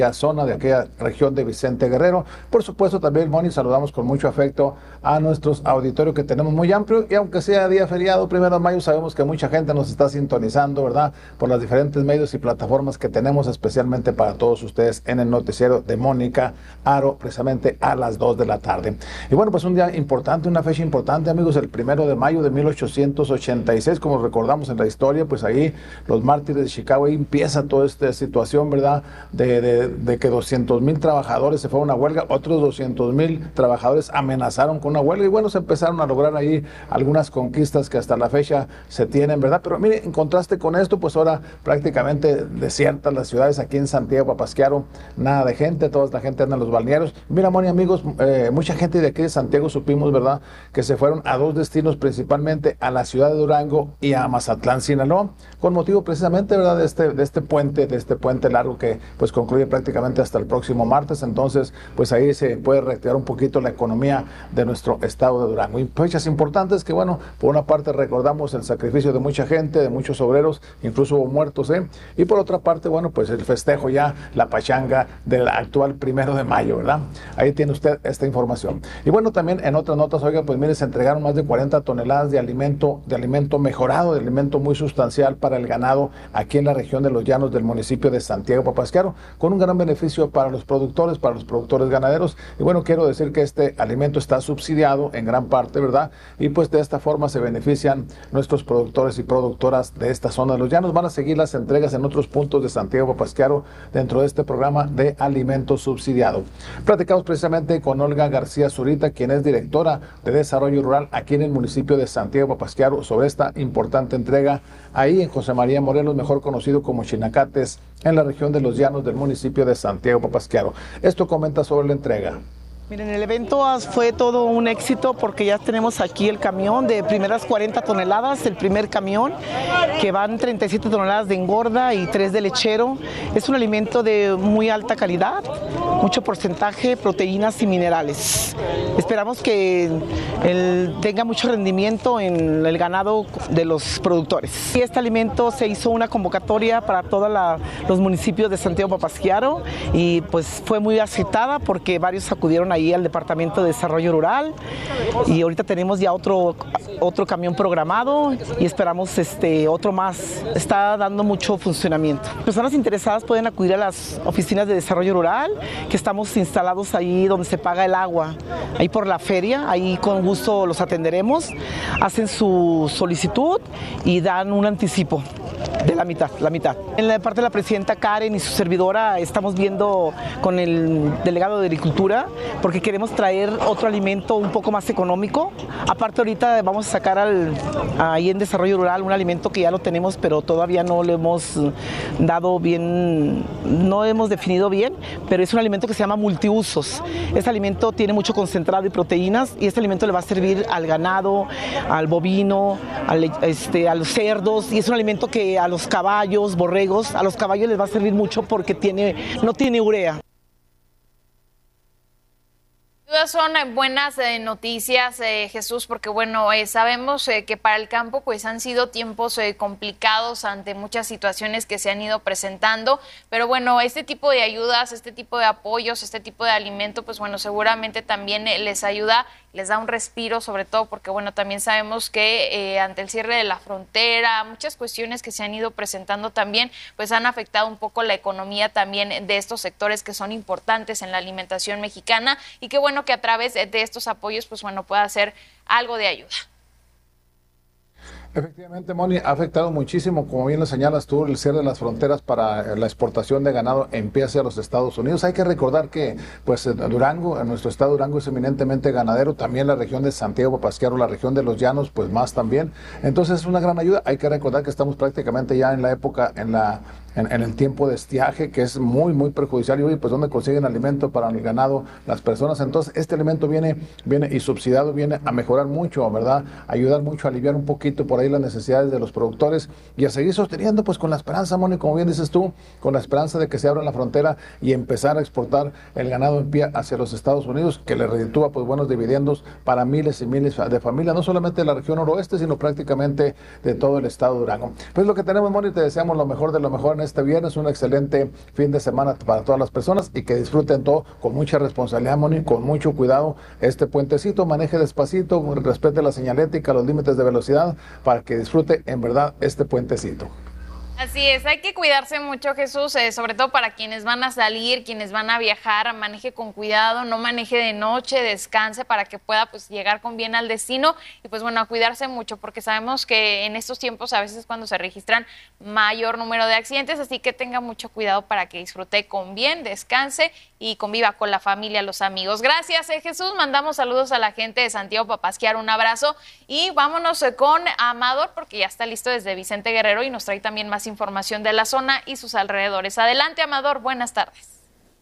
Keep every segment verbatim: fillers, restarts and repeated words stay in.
zona de aquella región de Vicente Guerrero. Por supuesto también, Moni, saludamos con mucho afecto a nuestros auditorios que tenemos muy amplio, y aunque sea día feriado, primero de mayo, sabemos que mucha gente nos está sintonizando, ¿verdad?, por los diferentes medios y plataformas que tenemos, especialmente para todos ustedes en el noticiero de Mónica Aro, precisamente a las dos de la tarde. Y bueno, pues un día importante, una fecha importante, amigos, el primero de mayo de mil ochocientos ochenta y seis, como recordamos en la historia, pues ahí los mártires de Chicago, ahí empieza toda esta situación, ¿verdad?, de, de de que doscientos mil trabajadores se fueron a huelga, otros doscientos mil trabajadores amenazaron con una huelga, y bueno, se empezaron a lograr ahí algunas conquistas que hasta la fecha se tienen, ¿verdad? Pero mire, en contraste con esto, pues ahora prácticamente desiertas las ciudades. Aquí en Santiago Papasquiaro, nada de gente, toda la gente anda en los balnearios. Mira, Moni, amigos, eh, mucha gente de aquí de Santiago supimos, ¿verdad?, que se fueron a dos destinos, principalmente a la ciudad de Durango y a Mazatlán, Sinaloa, con motivo precisamente, ¿verdad?, de este, de este puente, de este puente largo que pues concluye prácticamente prácticamente hasta el próximo martes. Entonces, pues ahí se puede reactivar un poquito la economía de nuestro estado de Durango. Y fechas importantes que, bueno, por una parte recordamos el sacrificio de mucha gente, de muchos obreros, incluso hubo muertos, ¿eh? Y por otra parte, bueno, pues el festejo ya, la pachanga del actual primero de mayo, ¿verdad? Ahí tiene usted esta información. Y bueno, también en otras notas, oiga, pues mire, se entregaron más de cuarenta toneladas de alimento, de alimento mejorado, de alimento muy sustancial para el ganado aquí en la región de Los Llanos del municipio de Santiago Papasquiaro, con un gran beneficio para los productores, para los productores ganaderos. Y bueno, quiero decir que este alimento está subsidiado en gran parte, ¿verdad? Y pues de esta forma se benefician nuestros productores y productoras de esta zona de Los Llanos. Van a seguir las entregas en otros puntos de Santiago Papasquiaro dentro de este programa de alimento subsidiado. Platicamos precisamente con Olga García Zurita, quien es directora de Desarrollo Rural aquí en el municipio de Santiago Papasquiaro, sobre esta importante entrega ahí en José María Morelos, mejor conocido como Chinacates, en la región de Los Llanos del municipio de Santiago Papasquiaro. Esto comenta sobre la entrega. Miren, el evento fue todo un éxito porque ya tenemos aquí el camión de primeras cuarenta toneladas, el primer camión, que van treinta y siete toneladas de engorda y tres de lechero. Es un alimento de muy alta calidad, mucho porcentaje, proteínas y minerales. Esperamos que el, tenga mucho rendimiento en el ganado de los productores. Y este alimento se hizo una convocatoria para todos los municipios de Santiago Papasquiaro y pues fue muy aceptada porque varios acudieron ahí al Departamento de Desarrollo Rural, y ahorita tenemos ya otro, otro camión programado y esperamos este, otro más. Está dando mucho funcionamiento. Personas interesadas pueden acudir a las oficinas de Desarrollo Rural, que estamos instalados ahí donde se paga el agua, ahí por la feria. Ahí con gusto los atenderemos, hacen su solicitud y dan un anticipo de la mitad, la mitad. En la parte de la presidenta Karen y su servidora estamos viendo con el delegado de Agricultura, porque queremos traer otro alimento un poco más económico. Aparte ahorita vamos a sacar al, ahí en Desarrollo Rural un alimento que ya lo tenemos, pero todavía no lo hemos dado bien, no hemos definido bien, pero es un alimento que se llama multiusos. Este alimento tiene mucho concentrado y proteínas, y este alimento le va a servir al ganado, al bovino, al, este, a los cerdos, y es un alimento que a los caballos, borregos, a los caballos les va a servir mucho porque tiene, no tiene urea. Son buenas eh, noticias, eh, Jesús, porque bueno, eh, sabemos eh, que para el campo pues han sido tiempos eh, complicados ante muchas situaciones que se han ido presentando, pero bueno, este tipo de ayudas, este tipo de apoyos, este tipo de alimento, pues bueno, seguramente también eh, les ayuda, les da un respiro, sobre todo porque bueno, también sabemos que eh, ante el cierre de la frontera, muchas cuestiones que se han ido presentando también, pues han afectado un poco la economía también de estos sectores que son importantes en la alimentación mexicana, y que bueno, que a través de estos apoyos, pues bueno, pueda hacer algo de ayuda. Efectivamente, Moni, ha afectado muchísimo, como bien lo señalas tú, el cierre de las fronteras para la exportación de ganado empiece a los Estados Unidos. Hay que recordar que, pues, Durango, en nuestro estado Durango es eminentemente ganadero, también la región de Santiago Papasquiaro, la región de Los Llanos, pues más también. Entonces es una gran ayuda. Hay que recordar que estamos prácticamente ya en la época, en la En, en el tiempo de estiaje, que es muy, muy perjudicial. Y oye, pues ¿dónde consiguen alimento para el ganado las personas? Entonces, este alimento viene, viene y subsidiado, viene a mejorar mucho, ¿verdad? Ayudar mucho a aliviar un poquito por ahí las necesidades de los productores y a seguir sosteniendo, pues con la esperanza, Moni, como bien dices tú, con la esperanza de que se abra la frontera y empezar a exportar el ganado en pie hacia los Estados Unidos, que le reditúa pues buenos dividendos para miles y miles de familias, no solamente de la región noroeste, sino prácticamente de todo el estado de Durango. Pues lo que tenemos, Moni, te deseamos lo mejor de lo mejor en con este viernes, un excelente fin de semana para todas las personas y que disfruten todo con mucha responsabilidad, Moni, con mucho cuidado este puentecito, maneje despacito, respete la señalética, los límites de velocidad para que disfrute en verdad este puentecito. Así es, hay que cuidarse mucho, Jesús, eh, sobre todo para quienes van a salir, quienes van a viajar, maneje con cuidado, no maneje de noche, descanse para que pueda pues llegar con bien al destino y pues bueno, a cuidarse mucho porque sabemos que en estos tiempos a veces cuando se registran mayor número de accidentes, así que tenga mucho cuidado para que disfrute con bien, descanse y conviva con la familia, los amigos. Gracias, eh, Jesús, mandamos saludos a la gente de Santiago Papasquiar, un abrazo y vámonos eh, con Amador porque ya está listo desde Vicente Guerrero y nos trae también más información de la zona y sus alrededores. Adelante, Amador, buenas tardes.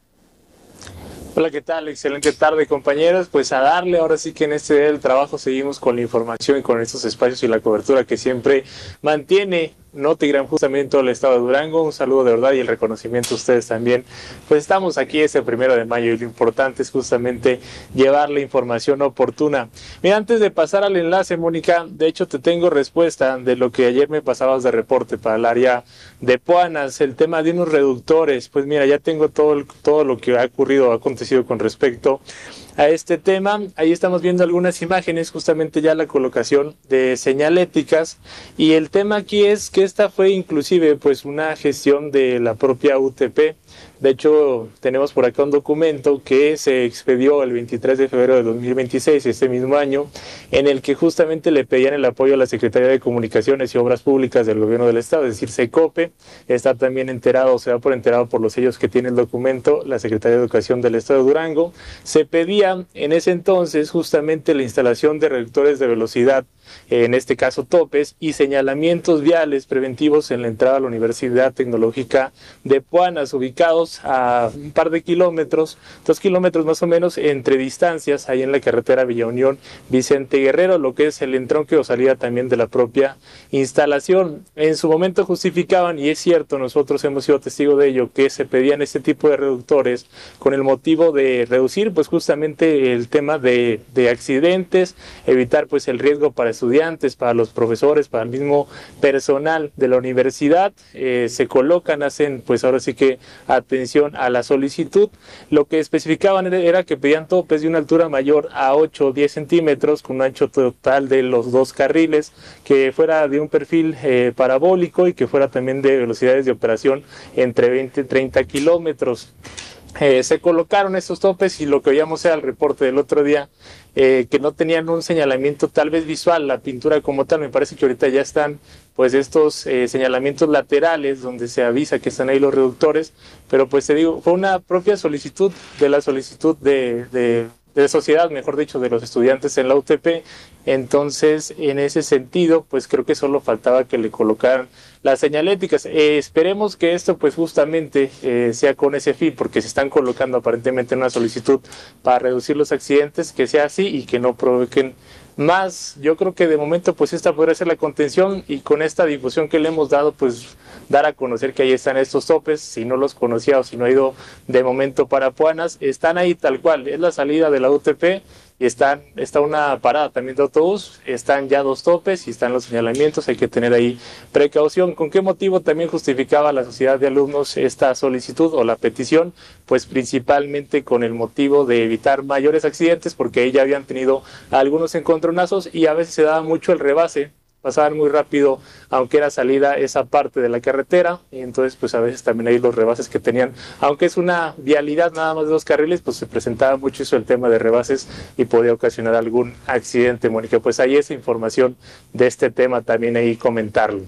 Hola, ¿qué tal? Excelente tarde, compañeros. Pues a darle, ahora sí que en este día del trabajo seguimos con la información y con estos espacios y la cobertura que siempre mantiene Notigram justamente en todo el estado de Durango. Un saludo de verdad y el reconocimiento a ustedes también. Pues estamos aquí este primero de mayo y lo importante es justamente llevar la información oportuna. Mira, antes de pasar al enlace, Mónica, de hecho te tengo respuesta de lo que ayer me pasabas de reporte para el área de Puanas, el tema de unos reductores. Pues mira, ya tengo todo, el, todo lo que ha ocurrido, ha acontecido con respecto a este tema. Ahí estamos viendo algunas imágenes, justamente ya la colocación de señaléticas, y el tema aquí es que esta fue inclusive pues una gestión de la propia U T P. De hecho, tenemos por acá un documento que se expedió el veintitrés de febrero de dos mil veintiséis, este mismo año, en el que justamente le pedían el apoyo a la Secretaría de Comunicaciones y Obras Públicas del Gobierno del Estado, es decir, SECOPE. Está también enterado, se da por enterado por los sellos que tiene el documento, la Secretaría de Educación del Estado de Durango. Se pedía en ese entonces justamente la instalación de reductores de velocidad, en este caso topes, y señalamientos viales preventivos en la entrada a la Universidad Tecnológica de Puanas, ubicados a un par de kilómetros, dos kilómetros más o menos entre distancias, ahí en la carretera Villa Unión, Vicente Guerrero, lo que es el entronque o salida también de la propia instalación. En su momento justificaban, y es cierto, nosotros hemos sido testigos de ello, que se pedían este tipo de reductores con el motivo de reducir pues justamente el tema de, de accidentes, evitar pues el riesgo para estudiantes, para los profesores, para el mismo personal de la universidad. Eh, se colocan, hacen pues ahora sí que atención a la solicitud. Lo que especificaban era que pedían topes de una altura mayor a ocho o diez centímetros con un ancho total de los dos carriles, que fuera de un perfil eh, parabólico y que fuera también de velocidades de operación entre veinte y treinta kilómetros. Eh, se colocaron estos topes y lo que oíamos era el reporte del otro día, eh, que no tenían un señalamiento tal vez visual, la pintura como tal. Me parece que ahorita ya están pues estos eh, señalamientos laterales donde se avisa que están ahí los reductores, pero pues te digo, fue una propia solicitud de la solicitud de, de, de sociedad, mejor dicho, de los estudiantes en la U T P. Entonces, en ese sentido, pues creo que solo faltaba que le colocaran las señaléticas. Eh, esperemos que esto pues justamente eh, sea con ese fin, porque se están colocando aparentemente en una solicitud para reducir los accidentes, que sea así y que no provoquen más. Yo creo que de momento pues esta podría ser la contención, y con esta difusión que le hemos dado pues dar a conocer que ahí están estos topes. Si no los conocía o si no ha ido de momento para Puanas, están ahí tal cual, es la salida de la U T P. Y están, está una parada también de autobús, están ya dos topes y están los señalamientos, hay que tener ahí precaución. ¿Con qué motivo también justificaba la sociedad de alumnos esta solicitud o la petición? Pues principalmente con el motivo de evitar mayores accidentes, porque ahí ya habían tenido algunos encontronazos y a veces se daba mucho el rebase, pasaban muy rápido, aunque era salida esa parte de la carretera, y entonces pues a veces también ahí los rebases que tenían, aunque es una vialidad nada más de dos carriles, pues se presentaba mucho eso, el tema de rebases, y podía ocasionar algún accidente, Mónica. Pues ahí esa información de este tema también ahí comentarlo.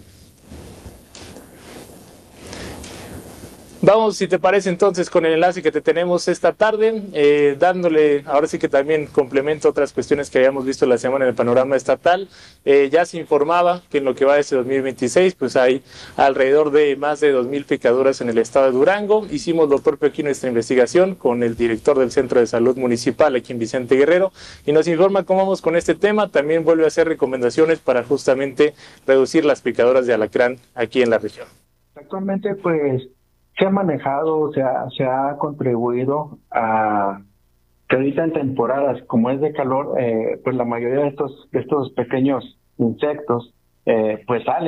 Vamos, si te parece entonces, con el enlace que te tenemos esta tarde, eh, dándole, ahora sí que también complemento otras cuestiones que habíamos visto la semana en el panorama estatal. Eh, ya se informaba que en lo que va de este dos mil veintiséis, pues hay alrededor de más de dos mil picaduras en el estado de Durango. Hicimos lo propio aquí en nuestra investigación con el director del Centro de Salud Municipal aquí en Vicente Guerrero, y nos informa cómo vamos con este tema. También vuelve a hacer recomendaciones para justamente reducir las picaduras de alacrán aquí en la región. Actualmente, pues, se ha manejado, se ha, se ha contribuido a que ahorita en temporadas como es de calor, eh, pues la mayoría de estos de estos pequeños insectos eh, pues salen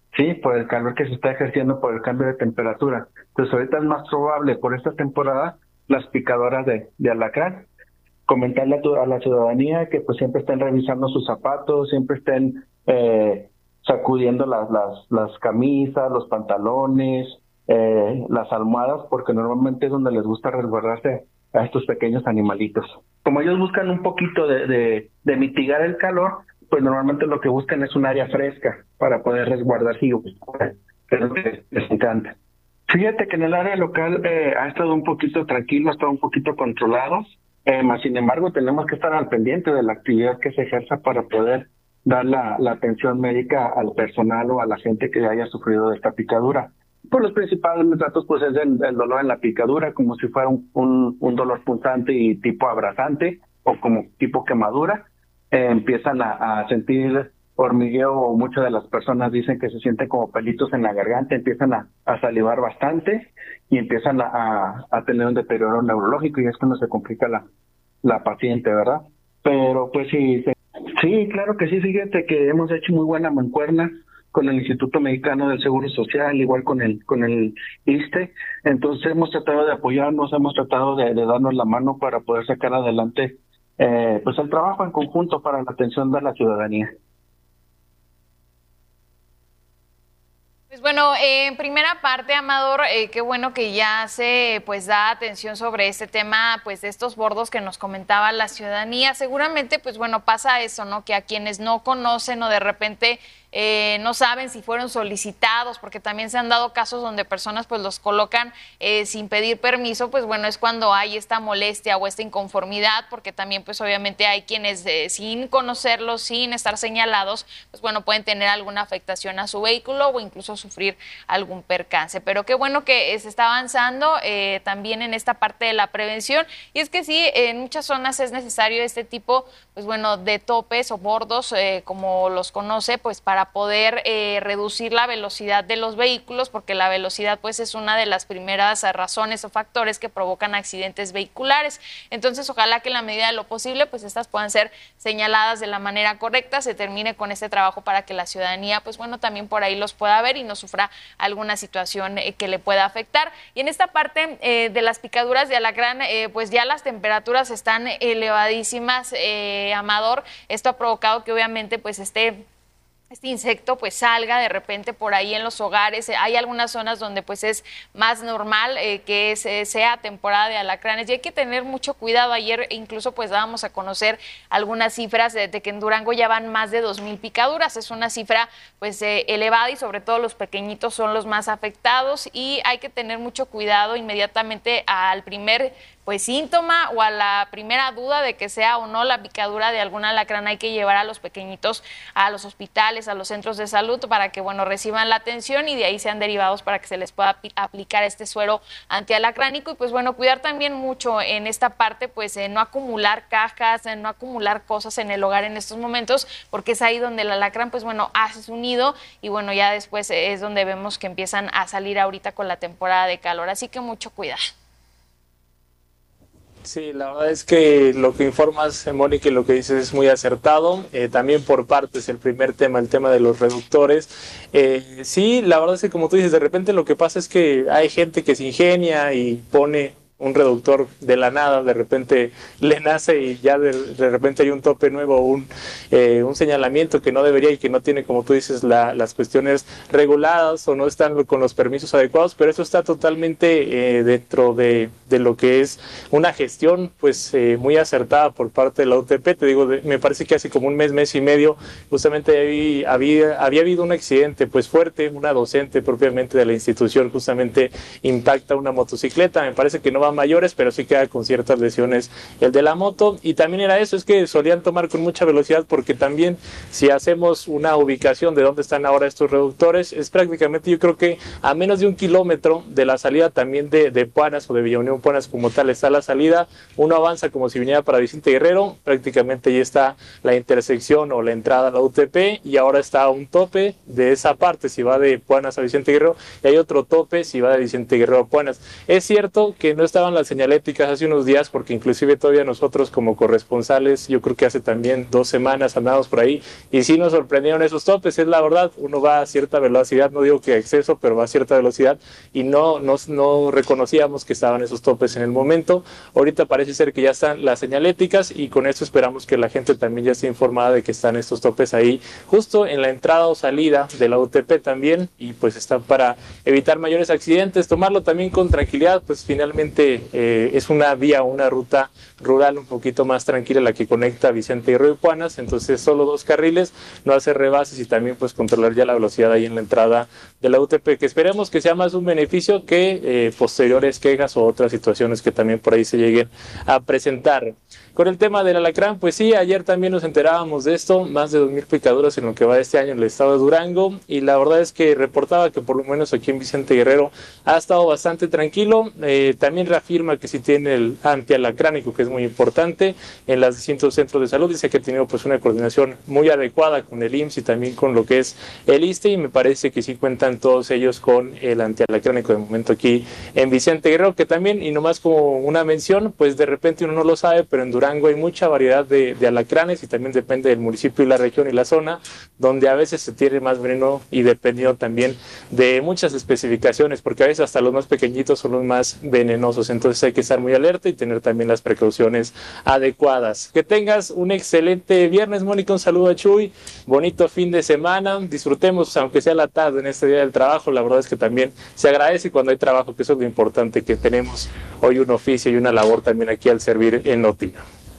¿sí? Por el calor que se está ejerciendo por el cambio de temperatura. Entonces ahorita es más probable por esta temporada las picadoras de, de alacrán. Comentarle a, tu, a la ciudadanía que pues siempre estén revisando sus zapatos, siempre estén eh, sacudiendo las, las, las camisas, los pantalones, eh, las almohadas, porque normalmente es donde les gusta resguardarse a estos pequeños animalitos. Como ellos buscan un poquito de, de, de mitigar el calor, pues normalmente lo que buscan es un área fresca para poder resguardarse y ocupar, que es lo que les encanta. Fíjate que en el área local eh, ha estado un poquito tranquilo, ha estado un poquito controlado, eh, más sin embargo tenemos que estar al pendiente de la actividad que se ejerza para poder dar la, la atención médica al personal o a la gente que haya sufrido de esta picadura. Por los principales datos pues es el, el dolor en la picadura, como si fuera un, un, un dolor punzante y tipo abrasante o como tipo quemadura. Eh, empiezan a, a sentir hormigueo, o muchas de las personas dicen que se sienten como pelitos en la garganta, empiezan a, a salivar bastante y empiezan a, a, a tener un deterioro neurológico, y es cuando se complica la, la paciente, ¿verdad? Pero pues sí, se, sí, claro que sí, fíjate que hemos hecho muy buena mancuerna con el Instituto Mexicano del Seguro Social, igual con el con el ISSSTE. Entonces hemos tratado de apoyarnos, hemos tratado de, de darnos la mano para poder sacar adelante eh, pues el trabajo en conjunto para la atención de la ciudadanía. Pues bueno, eh, en primera parte, Amador, eh, qué bueno que ya se pues da atención sobre este tema, pues de estos bordos que nos comentaba la ciudadanía. Seguramente, pues bueno, pasa eso, ¿no? Que a quienes no conocen o de repente eh, no saben si fueron solicitados, porque también se han dado casos donde personas pues los colocan eh, sin pedir permiso, pues bueno, es cuando hay esta molestia o esta inconformidad, porque también pues obviamente hay quienes eh, sin conocerlos, sin estar señalados, pues bueno, pueden tener alguna afectación a su vehículo o incluso sufrir algún percance. Pero qué bueno que se está avanzando eh, también en esta parte de la prevención, y es que sí, en muchas zonas es necesario este tipo, pues bueno, de topes o bordos, eh, como los conoce, pues para poder eh, reducir la velocidad de los vehículos, porque la velocidad pues es una de las primeras razones o factores que provocan accidentes vehiculares. Entonces ojalá que en la medida de lo posible pues estas puedan ser señaladas de la manera correcta, se termine con este trabajo para que la ciudadanía pues bueno también por ahí los pueda ver y no sufra alguna situación eh, que le pueda afectar. Y en esta parte eh, de las picaduras de alacrán, eh, pues ya las temperaturas están elevadísimas, eh, Amador. Esto ha provocado que obviamente pues este este insecto pues salga de repente por ahí en los hogares. Hay algunas zonas donde pues es más normal eh, que es, eh, sea temporada de alacranes, y hay que tener mucho cuidado. Ayer incluso pues dábamos a conocer algunas cifras de, de que en Durango ya van más de dos mil picaduras. Es una cifra pues eh, elevada, y sobre todo los pequeñitos son los más afectados, y hay que tener mucho cuidado inmediatamente al primer pues síntoma o a la primera duda de que sea o no la picadura de algún alacrán. Hay que llevar a los pequeñitos a los hospitales, a los centros de salud, para que bueno reciban la atención y de ahí sean derivados para que se les pueda aplicar este suero antialacránico. Y pues bueno, cuidar también mucho en esta parte, pues eh, no acumular cajas, eh, no acumular cosas en el hogar en estos momentos, porque es ahí donde el alacrán pues bueno hace su nido, y bueno ya después eh, es donde vemos que empiezan a salir ahorita con la temporada de calor, así que mucho cuidado. Sí, la verdad es que lo que informas, Mónica, y lo que dices es muy acertado. Eh, también por partes, el primer tema, el tema de los reductores. Eh, sí, la verdad es que como tú dices, de repente lo que pasa es que hay gente que se ingenia y pone un reductor de la nada, de repente le nace y ya de, de repente hay un tope nuevo, un, eh, un señalamiento que no debería y que no tiene, como tú dices, la, las cuestiones reguladas o no están con los permisos adecuados, pero eso está totalmente eh, dentro de, de lo que es una gestión pues eh, muy acertada por parte de la U T P. Te digo, de, me parece que hace como un mes, mes y medio, justamente había, había, había habido un accidente pues fuerte, una docente propiamente de la institución justamente impacta una motocicleta, me parece que no va mayores, pero sí queda con ciertas lesiones el de la moto. Y también era eso, es que solían tomar con mucha velocidad, porque también si hacemos una ubicación de dónde están ahora estos reductores, es prácticamente, yo creo que a menos de un kilómetro de la salida también de, de Puanas o de Villa Unión Puanas como tal está la salida. Uno avanza como si viniera para Vicente Guerrero, prácticamente ya está la intersección o la entrada a la U T P, y ahora está un tope de esa parte si va de Puanas a Vicente Guerrero, y hay otro tope si va de Vicente Guerrero a Puanas. Es cierto que no está estaban las señaléticas hace unos días, porque inclusive todavía nosotros como corresponsales, yo creo que hace también dos semanas andamos por ahí y sí nos sorprendieron esos topes. Es la verdad, uno va a cierta velocidad, no digo que a exceso, pero va a cierta velocidad y no, no, no reconocíamos que estaban esos topes en el momento. Ahorita parece ser que ya están las señaléticas y con esto esperamos que la gente también ya esté informada de que están estos topes ahí justo en la entrada o salida de la U T P también, y pues están para evitar mayores accidentes, tomarlo también con tranquilidad, pues finalmente eh, es una vía, una ruta rural un poquito más tranquila la que conecta Vicente Guerrero y Puanas, entonces solo dos carriles, no hacer rebases y también pues controlar ya la velocidad ahí en la entrada de la U T P, que esperemos que sea más un beneficio que eh, posteriores quejas o otras situaciones que también por ahí se lleguen a presentar. Con el tema del alacrán, pues sí, ayer también nos enterábamos de esto, más de dos mil picaduras en lo que va de este año en el estado de Durango, y la verdad es que reportaba que por lo menos aquí en Vicente Guerrero ha estado bastante tranquilo. Eh, también reafirma que sí tiene el antialacránico, que es muy importante, en los distintos centros de salud. Dice que ha tenido pues una coordinación muy adecuada con el I M S S y también con lo que es el I S S S T E, y me parece que sí cuentan todos ellos con el antialacránico de momento aquí en Vicente Guerrero, que también, y nomás como una mención, pues de repente uno no lo sabe, pero en Durango hay mucha variedad de, de alacranes y también depende del municipio y la región y la zona, donde a veces se tiene más veneno y dependiendo también de muchas especificaciones, porque a veces hasta los más pequeñitos son los más venenosos, entonces hay que estar muy alerta y tener también las precauciones adecuadas. Que tengas un excelente viernes, Mónica, un saludo a Chuy, bonito fin de semana, disfrutemos aunque sea la tarde en este día del trabajo, la verdad es que también se agradece cuando hay trabajo, que eso es lo importante, que tenemos hoy un oficio y una labor también aquí al servir en Noti.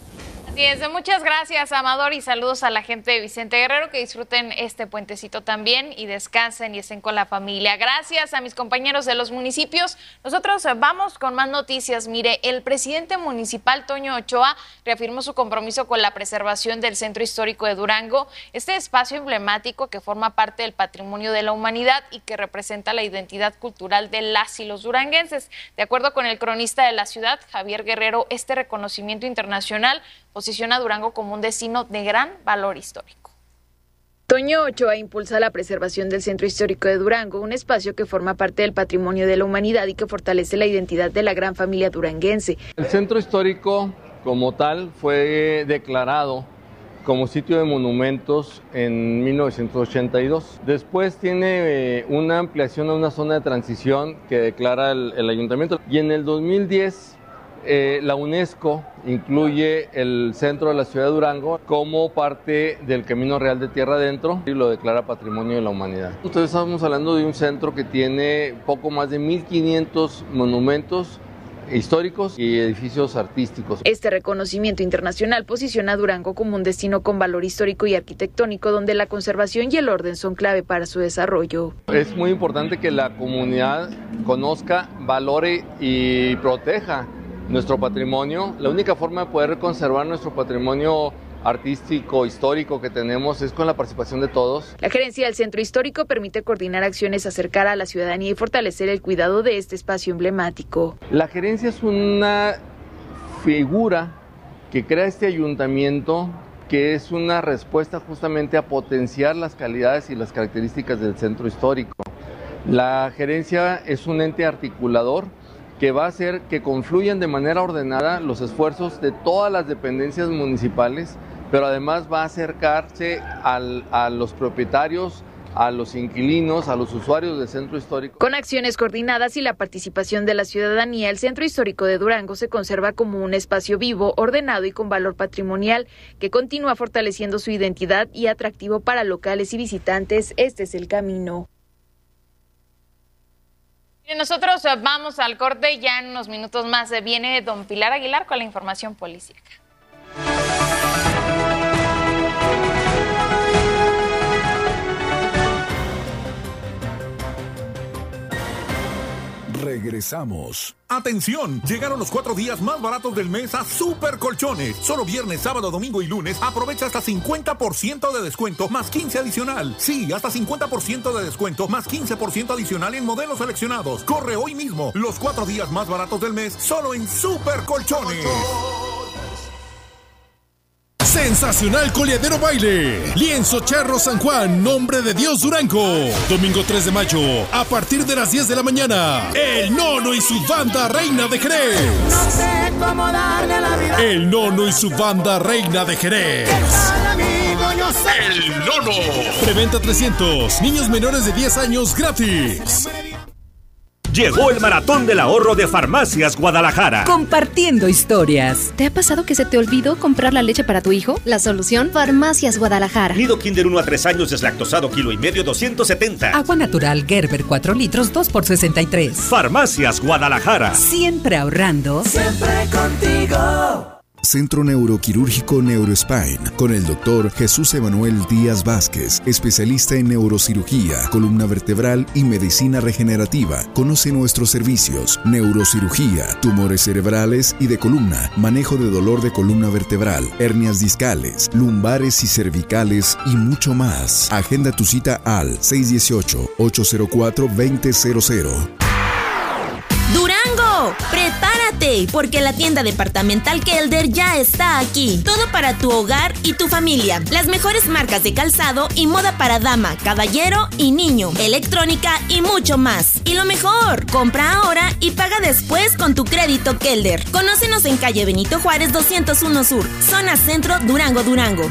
Así es, muchas gracias, Amador, y saludos a la gente de Vicente Guerrero, que disfruten este puentecito también y descansen y estén con la familia. Gracias a mis compañeros de los municipios. Nosotros vamos con más noticias. Mire, el presidente municipal Toño Ochoa reafirmó su compromiso con la preservación del Centro Histórico de Durango, este espacio emblemático que forma parte del patrimonio de la humanidad y que representa la identidad cultural de las y los duranguenses. De acuerdo con el cronista de la ciudad, Javier Guerrero, este reconocimiento internacional posiciona a Durango como un destino de gran valor histórico. Toño Ochoa impulsa la preservación del Centro Histórico de Durango, un espacio que forma parte del patrimonio de la humanidad y que fortalece la identidad de la gran familia duranguense. El Centro Histórico como tal fue declarado como sitio de monumentos en mil novecientos ochenta y dos. Después tiene eh, una ampliación a una zona de transición que declara el, el ayuntamiento, y en el dos mil diez Eh, la UNESCO incluye el centro de la ciudad de Durango como parte del Camino Real de Tierra Adentro y lo declara Patrimonio de la Humanidad. Entonces estamos hablando de un centro que tiene poco más de mil quinientos monumentos históricos y edificios artísticos. Este reconocimiento internacional posiciona a Durango como un destino con valor histórico y arquitectónico, donde la conservación y el orden son clave para su desarrollo. Es muy importante que la comunidad conozca, valore y proteja nuestro patrimonio. La única forma de poder conservar nuestro patrimonio artístico, histórico que tenemos es con la participación de todos. La gerencia del Centro Histórico permite coordinar acciones, acercar a la ciudadanía y fortalecer el cuidado de este espacio emblemático. La gerencia es una figura que crea este ayuntamiento, que es una respuesta justamente a potenciar las calidades y las características del centro histórico. La gerencia es un ente articulador que va a hacer que confluyan de manera ordenada los esfuerzos de todas las dependencias municipales, pero además va a acercarse al, a los propietarios, a los inquilinos, a los usuarios del centro histórico. Con acciones coordinadas y la participación de la ciudadanía, el Centro Histórico de Durango se conserva como un espacio vivo, ordenado y con valor patrimonial, que continúa fortaleciendo su identidad y atractivo para locales y visitantes. Este es el camino. Nosotros vamos al corte, ya en unos minutos más viene don Pilar Aguilar con la información policíaca. Regresamos. ¡Atención! Llegaron los cuatro días más baratos del mes a Super Colchones. Solo viernes, sábado, domingo y lunes aprovecha hasta cincuenta por ciento de descuento más quince adicional. Sí, hasta cincuenta por ciento de descuento más quince por ciento adicional en modelos seleccionados. Corre hoy mismo. Los cuatro días más baratos del mes solo en Super Colchones. Sensacional Coleadero Baile. Lienzo Charro San Juan, Nombre de Dios Durango. Domingo tres de mayo, a partir de las diez de la mañana. El Nono y su banda Reina de Jerez. No sé cómo darle a la vida. El Nono y su banda Reina de Jerez. Amigo, yo sé. El Nono. Preventa trescientos. Niños menores de diez años gratis. Llegó el Maratón del Ahorro de Farmacias Guadalajara. Compartiendo historias. ¿Te ha pasado que se te olvidó comprar la leche para tu hijo? La solución, Farmacias Guadalajara. Nido Kinder uno a tres años deslactosado kilo y medio doscientos setenta. Agua natural Gerber cuatro litros dos por sesenta y tres. Farmacias Guadalajara. Siempre ahorrando. Siempre contigo. Centro Neuroquirúrgico Neurospine, con el doctor Jesús Emanuel Díaz Vázquez, especialista en neurocirugía, columna vertebral y medicina regenerativa. Conoce nuestros servicios: neurocirugía, tumores cerebrales y de columna, manejo de dolor de columna vertebral, hernias discales, lumbares y cervicales y mucho más. Agenda tu cita al seis uno ocho, ocho cero cuatro, dos cero cero cero. ¡Durango! ¡Prepárate! Porque la tienda departamental Kelder ya está aquí. Todo para tu hogar y tu familia. Las mejores marcas de calzado y moda para dama, caballero y niño. Electrónica y mucho más. Y lo mejor, compra ahora y paga después con tu crédito Kelder. Conócenos en calle Benito Juárez doscientos uno Sur, zona centro, Durango, Durango.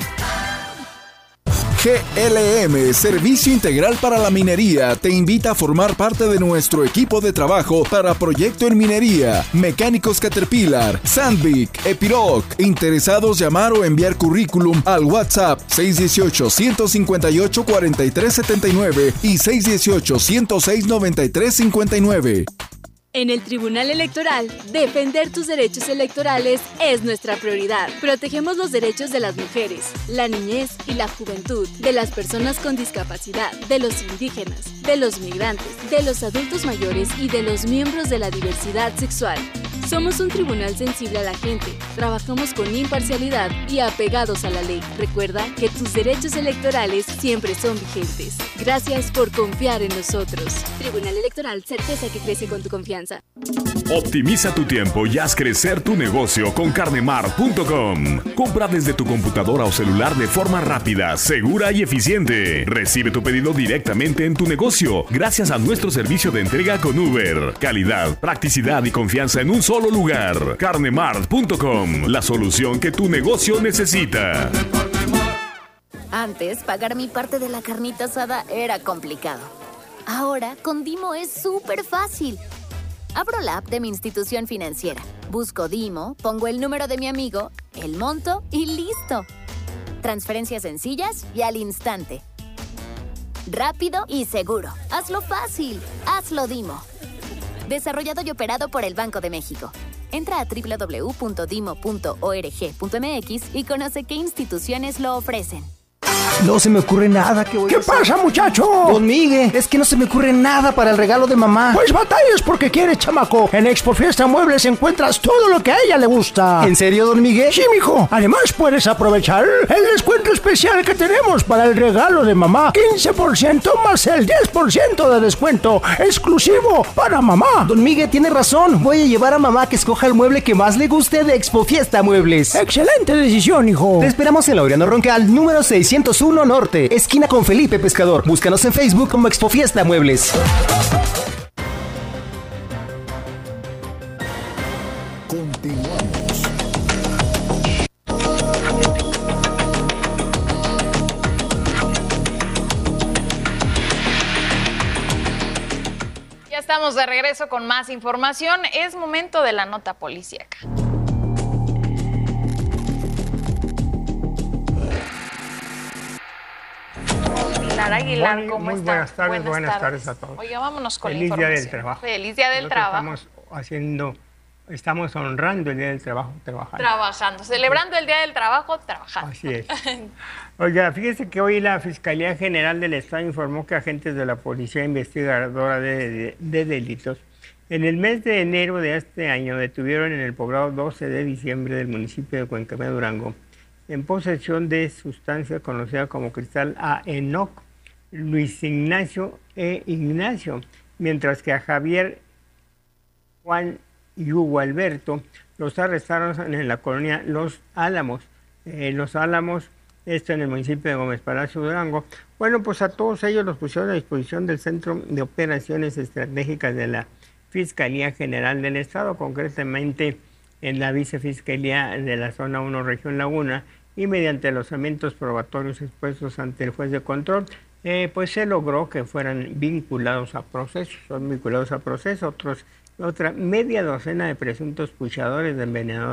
G L M, Servicio Integral para la Minería, te invita a formar parte de nuestro equipo de trabajo para proyecto en minería. Mecánicos Caterpillar, Sandvik, Epiroc. Interesados, llamar o enviar currículum al WhatsApp seis uno ocho, uno cinco ocho, cuatro tres siete nueve y seis uno ocho, uno seis nueve tres cinco nueve. En el Tribunal Electoral, defender tus derechos electorales es nuestra prioridad. Protegemos los derechos de las mujeres, la niñez y la juventud, de las personas con discapacidad, de los indígenas, de los migrantes, de los adultos mayores y de los miembros de la diversidad sexual. Somos un tribunal sensible a la gente, trabajamos con imparcialidad y apegados a la ley. Recuerda que tus derechos electorales siempre son vigentes. Gracias por confiar en nosotros. Tribunal Electoral, certeza que crece con tu confianza. Optimiza tu tiempo y haz crecer tu negocio con carnemart punto com. Compra desde tu computadora o celular de forma rápida, segura y eficiente. Recibe tu pedido directamente en tu negocio gracias a nuestro servicio de entrega con Uber. Calidad, practicidad y confianza en un solo lugar. carnemart punto com, la solución que tu negocio necesita. Antes, pagar mi parte de la carnita asada era complicado. Ahora, con Dimo es súper fácil. Abro la app de mi institución financiera, busco Dimo, pongo el número de mi amigo, el monto y listo. Transferencias sencillas y al instante. Rápido y seguro. Hazlo fácil. Hazlo Dimo. Desarrollado y operado por el Banco de México. Entra a doble u doble u doble u punto dimo punto org punto m x y conoce qué instituciones lo ofrecen. No se me ocurre nada que voy ¿Qué a hacer. pasa, muchacho? Don Miguel, es que no se me ocurre nada para el regalo de mamá. Pues batallas porque quieres, chamaco. En Expo Fiesta Muebles encuentras todo lo que a ella le gusta. ¿En serio, don Miguel? Sí, mijo. Además, puedes aprovechar el descuento especial que tenemos para el regalo de mamá. quince por ciento más el diez por ciento de descuento exclusivo para mamá. Don Miguel tiene razón. Voy a llevar a mamá que escoja el mueble que más le guste de Expo Fiesta Muebles. Excelente decisión, hijo. Te esperamos en Laureano Roncal, número seiscientos uno Norte, esquina con Felipe Pescador. Búscanos en Facebook como Expo Fiesta Muebles. Continuamos. Ya estamos de regreso con más información. Es momento de la nota policíaca. Pilar Aguilar, muy, ¿cómo muy está? buenas tardes, buenas, buenas tardes. tardes a todos. Oiga, vámonos con Feliz la Día información. del Trabajo. Feliz Día del Nosotros Trabajo. Estamos haciendo, estamos honrando el Día del Trabajo, trabajando. Trabajando, celebrando el Día del Trabajo, trabajando. Así es. Oiga, fíjese que hoy la Fiscalía General del Estado informó que agentes de la Policía Investigadora de, de, de Delitos en el mes de enero de este año detuvieron en el poblado doce de diciembre del municipio de Cuencamé, Durango, en posesión de sustancia conocida como cristal a Enoc, Luis Ignacio e Ignacio, mientras que a Javier, Juan y Hugo Alberto los arrestaron en la colonia Los Álamos, eh, Los Álamos, esto en el municipio de Gómez Palacio, Durango. Bueno, pues a todos ellos los pusieron a disposición del Centro de Operaciones Estratégicas de la Fiscalía General del Estado, concretamente en la Vicefiscalía de la Zona uno Región Laguna, y mediante los elementos probatorios expuestos ante el juez de control, eh, pues se logró que fueran vinculados a proceso, son vinculados a proceso, otros, otra media docena de presuntos puchadores de envenenadores